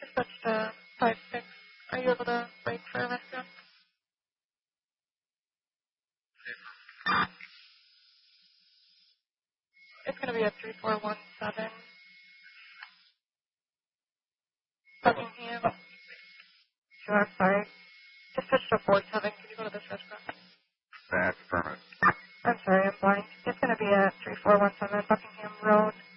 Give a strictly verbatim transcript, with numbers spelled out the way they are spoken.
Dispatch to five six. Are you able to wait for a restaurant? It's going to be a three four one seven. Buckingham. Sure, sorry. Dispatch to four seven. Can you go to this restaurant? That's permit. I'm sorry, I'm blind. It's going to be a three four one seven Buckingham Road.